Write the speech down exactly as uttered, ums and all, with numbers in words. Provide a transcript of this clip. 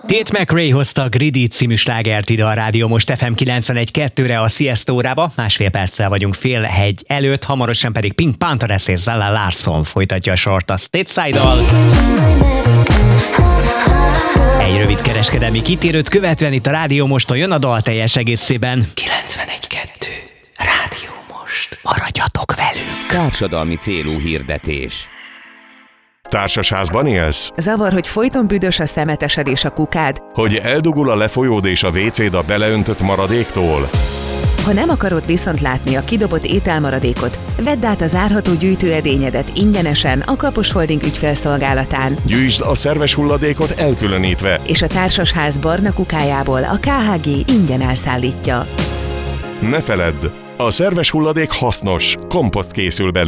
Tate McRae hozta a Greedy című slágert ide a Rádió Most ef em kilencvenegy kettőre a Sziasztórába. Másfél perccel vagyunk Félhegy előtt, hamarosan pedig Pink Pantheress és Zella Larson folytatja a sort a Stateside-dal. Egy rövid kereskedelmi kitérőt követően itt a Rádió Moston jön a dal teljes egészében. kilencvenegy kettő Rádió Most. Maradjatok velünk! Társadalmi célú hirdetés. Társasházban élsz? Zavar, hogy folyton büdös a szemetesed és a kukád? Hogy eldugul a lefolyód és a vécéd a beleöntött maradéktól? Ha nem akarod viszont látni a kidobott ételmaradékot, vedd át a zárható gyűjtőedényedet ingyenesen a Kapos Holding ügyfélszolgálatán. Gyűjtsd a szerves hulladékot elkülönítve, És a társasház barna kukájából a ká há gé ingyen elszállítja. ne feledd, a szerves hulladék hasznos, komposzt készül belőle.